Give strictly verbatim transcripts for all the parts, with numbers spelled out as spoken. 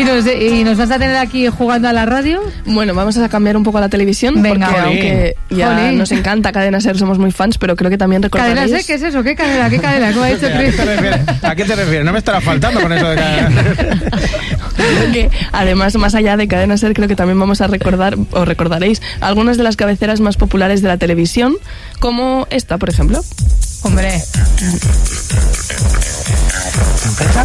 nos, ¿Y nos vas a tener aquí jugando a la radio? Bueno, vamos a cambiar un poco la televisión. Venga, porque Jolín. aunque ya Jolín. nos encanta Cadena SER, somos muy fans, pero creo que también recordaréis... ¿Cadena SER? ¿Qué es eso? ¿Qué cadena? ¿Qué cadena? ¿Cómo ha dicho Chris? ¿A qué te refieres? No me estará faltando con eso de Cadena SER. que además, más allá de Cadena SER, creo que también vamos a recordar, o recordaréis, algunas de las cabeceras más populares de la televisión, como esta, por ejemplo. Hombre. Sorpresa.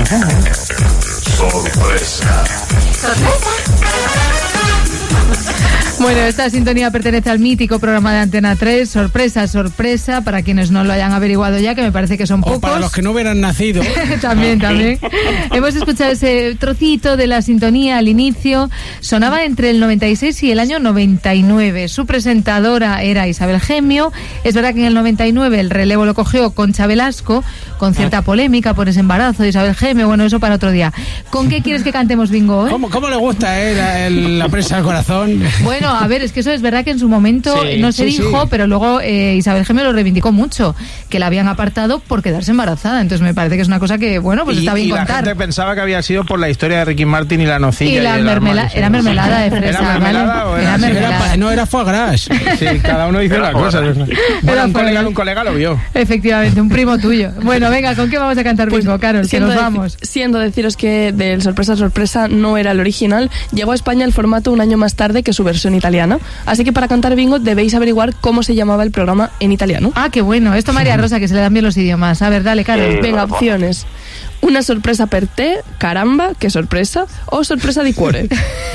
Bueno, esta sintonía pertenece al mítico programa de Antena tres, Sorpresa, Sorpresa, para quienes no lo hayan averiguado ya, que me parece que son pocos. O para los que no hubieran nacido. También, también. Hemos escuchado ese trocito de la sintonía al inicio. Sonaba entre el noventa y seis y el año noventa y nueve. Su presentadora era Isabel Gemio. Es verdad que en el noventa y nueve el relevo lo cogió Concha Velasco, con cierta polémica por ese embarazo de Isabel Gemio. Bueno, eso para otro día. ¿Con qué quieres que cantemos bingo hoy? ¿Cómo, cómo le gusta eh, la, el, la presa al corazón? Bueno, a ver, es que eso es verdad que en su momento Sí, no se sí, dijo, sí. pero luego eh, Isabel Gemio lo reivindicó mucho, que la habían apartado por quedarse embarazada. Entonces me parece que es una cosa que, bueno, pues y, está bien y la contar. gente pensaba que había sido por la historia de Ricky Martin y la nocilla. Y la el mermela- armario, sí. era mermelada de fresa, ¿Era mermelada ¿vale? o Era era, sí, mermelada. era pa- no era foie gras. Sí, cada uno dice una cosa. Bueno, Era un foie colega, gras. un colega lo vio. Efectivamente, un primo tuyo. Bueno, venga, ¿con qué vamos a cantar Pues, bingo, Carol? Que siendo nos deci- vamos. Siendo deciros que del Sorpresa Sorpresa no era el original, llegó a España el formato un año más tarde que su versión italiana. Así que para cantar bingo debéis averiguar cómo se llamaba el programa en italiano. Ah, qué bueno. Esto María Rosa, que se le dan bien los idiomas. A ver, dale, Carol. Sí. Venga, opciones. Una sorpresa per te, caramba, qué sorpresa, o sorpresa di cuore.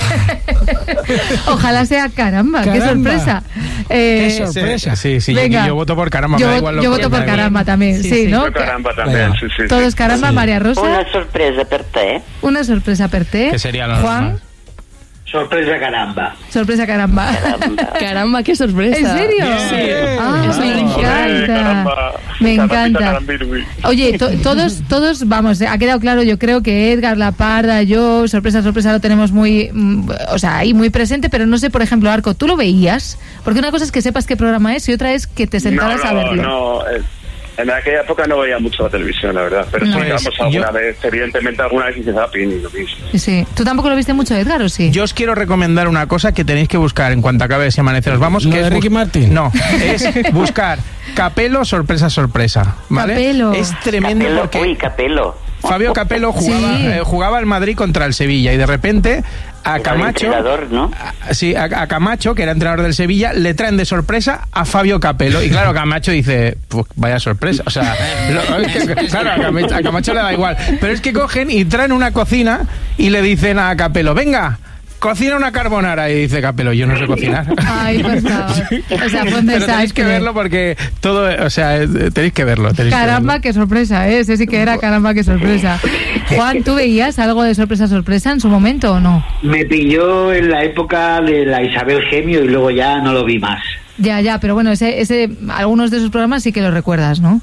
Ojalá sea caramba, qué Caramba. sorpresa. Eh, Qué sorpresa. Sí, sí, Venga. yo, yo voto por caramba. yo me da vo- igual lo yo que voto por diga. caramba también, sí, Sí, sí. ¿no? Yo caramba también, Venga. sí, sí. sí. Todos caramba, María Rosa. Una sorpresa per te. Una sorpresa per te. Que sería lo Juan, normal. Sorpresa caramba. sorpresa caramba. Caramba, qué sorpresa. ¿En serio? Sí. Ah, Eso me lo original. Hombre, encanta. caramba. Me Carambita, encanta. carambirui. Oye, to- todos, todos, vamos, ha quedado claro, yo creo que Edgar, La Parda, yo, sorpresa, sorpresa, lo tenemos muy, mm, o sea, ahí muy presente, pero no sé, por ejemplo, Arco, ¿tú lo veías? Porque una cosa es que sepas qué programa es y otra es que te sentaras no, a no, verlo. No, eh, en aquella época no veía mucho la televisión, la verdad. Pero No. sí, vamos, Pues, alguna yo- vez, evidentemente, alguna vez hice zapping y lo mismo. Sí, sí. ¿Tú tampoco lo viste mucho, Edgar, o sí? Yo os quiero recomendar una cosa que tenéis que buscar en cuanto acabe ese amanecer. Nos vamos. ¿Lo que de es bus- Ricky Martin? No, es buscar Capelo, sorpresa, sorpresa. ¿Vale? Capelo. Es tremendo Capello, porque. uy, Capello. Fabio Capello jugaba, Sí. eh, jugaba el Madrid contra el Sevilla y de repente a Era el Camacho, entrenador, ¿no? a- sí, a, a Camacho, que era entrenador del Sevilla, le traen de sorpresa a Fabio Capello y claro, Camacho dice, pues vaya sorpresa, o sea, lo- es que, claro, a Camacho, a Camacho le da igual, pero es que cogen y traen una cocina y le dicen a Capello, venga, cocina una carbonara, y dice Capello, yo no sé cocinar. Ay, por favor. O sea, fue un Pero tenéis que desastre. verlo porque todo, o sea, eh, tenéis que verlo. tenéis que Caramba, verlo. qué sorpresa, ¿eh? Ese sí que era caramba, qué sorpresa. Juan, ¿tú veías algo de sorpresa, sorpresa en su momento o no? Me pilló en la época de la Isabel Gemio y luego ya no lo vi más. Ya, ya, pero bueno, ese, ese, algunos de esos programas sí que los recuerdas, ¿no?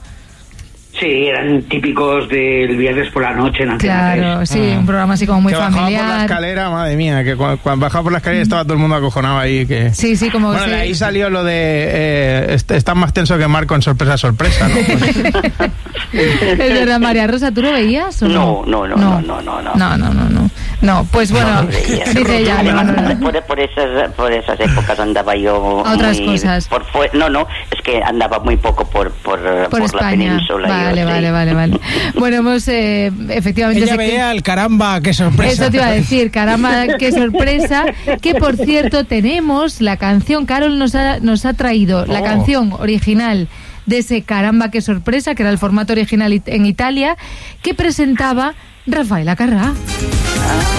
Sí, eran típicos del viernes por la noche en Antena Claro, tres. sí, un programa así como muy que bajaba por la familiar. escalera, madre mía, que cuando, cuando bajaba por la escalera estaba todo el mundo acojonado ahí. Que... Sí, sí, como Bueno, sí. de ahí salió lo de eh, est- estás más tenso que Marco en sorpresa, sorpresa, ¿no? Pues- Es verdad, María Rosa, ¿tú lo veías o no? No, no, no, no, no, no. No, no, no, no. No, pues bueno, No lo veía. dice ella, no, no, no. Por, por esas, por esas épocas andaba yo A otras muy cosas. por fue- no, no, es que andaba muy poco por por, Por por la España. península. Vale, yo, sí. vale, vale, vale. Bueno, hemos eh, efectivamente... Ella sé que- veía el caramba, qué sorpresa. Eso te iba a decir, caramba, qué sorpresa. Que por cierto, tenemos la canción, Carol nos ha, nos ha traído la Oh. canción original de ese caramba, qué sorpresa, que era el formato original it- en Italia, que presentaba Rafael Acarrá.